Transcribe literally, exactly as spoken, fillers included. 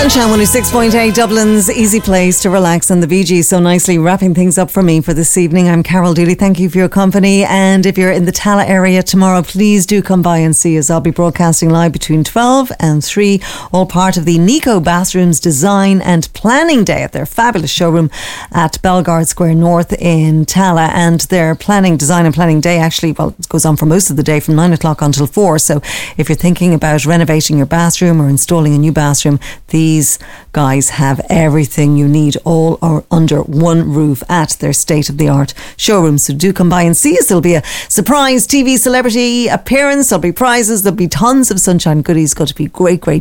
Sunshine one oh six point eight, Dublin's easy place to relax, and the Bee Gees so nicely wrapping things up for me for this evening. I'm Carol Dooley. Thank you for your company, and if you're in the Tala area tomorrow, please do come by and see us. I'll be broadcasting live between twelve and three, all part of the Nico Bathrooms Design and Planning Day at their fabulous showroom at Belgard Square North in Tala. And their planning, design and planning day actually, well, it goes on for most of the day from nine o'clock until four. So if you're thinking about renovating your bathroom or installing a new bathroom, these guys have everything you need, all are under one roof at their state-of-the-art showroom. So do come by and see us. There'll be a surprise T V celebrity appearance, there'll be prizes, there'll be tons of sunshine goodies. Going to be great, great